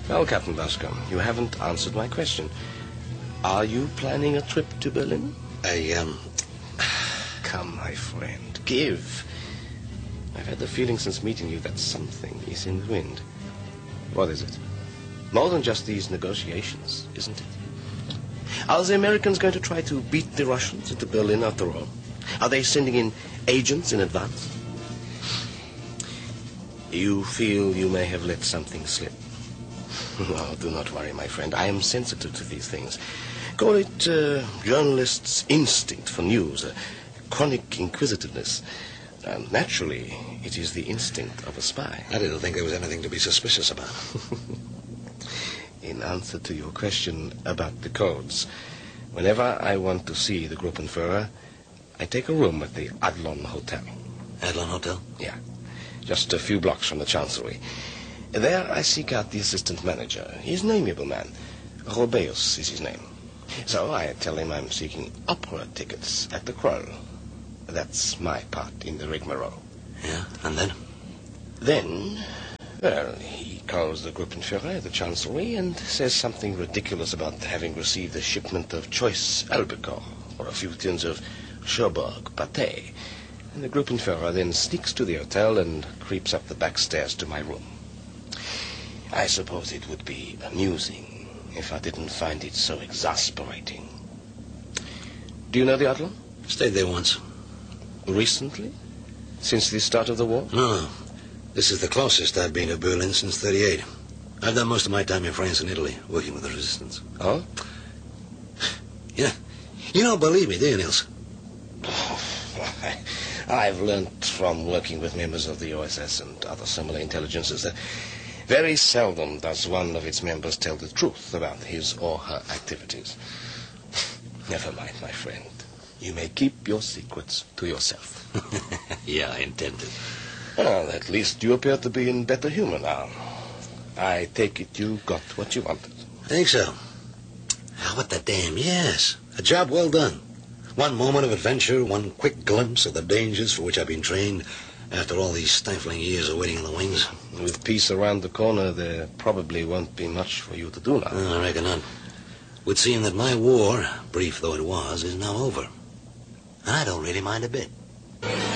Well, Captain Bascom, you haven't answered my question. Are you planning a trip to Berlin? Come, my friend, give. I've had the feeling since meeting you that something is in the wind. What is it? More than just these negotiations, isn't it? Are the Americans going to try to beat the Russians into Berlin after all? Are they sending in agents in advance? You feel you may have let something slip. No, do not worry, my friend. I am sensitive to these things. Call it journalist's instinct for news, chronic inquisitiveness. Naturally, it is the instinct of a spy. I didn't think there was anything to be suspicious about. In answer to your question about the codes, whenever I want to see the Gruppenführer, I take a room at the Adlon Hotel. Adlon Hotel? Yeah, just a few blocks from the Chancellery. There I seek out the assistant manager. He's an amiable man. Robeus is his name. So I tell him I'm seeking opera tickets at the Kroll. That's my part in the rigmarole. Yeah, and then? Then, well, he calls the Gruppenführer at the Chancellery and says something ridiculous about having received a shipment of choice albacore or a few tins of Cherbourg pâté. And the Gruppenführer then sneaks to the hotel and creeps up the back stairs to my room. I suppose it would be amusing if I didn't find it so exasperating. Do you know the Adlon? Stayed there once. Recently? Since the start of the war? No. This is the closest I've been to Berlin since '38. I've done most of my time in France and Italy, working with the resistance. Oh? Yeah. You don't believe me, do you, Nils? I've learnt from working with members of the OSS and other similar intelligences that very seldom does one of its members tell the truth about his or her activities. Never mind, my friend. You may keep your secrets to yourself. Yeah, I intended. Well, at least you appear to be in better humor now. I take it you got what you wanted. I think so. What the damn, yes. A job well done. One moment of adventure, one quick glimpse of the dangers for which I've been trained after all these stifling years of waiting in the wings. With peace around the corner, there probably won't be much for you to do now. I reckon not. Would seem that my war, brief though it was, is now over. I don't really mind a bit.